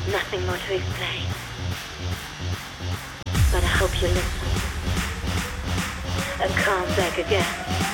Nothing more to explain. But I hope you listen and come back again.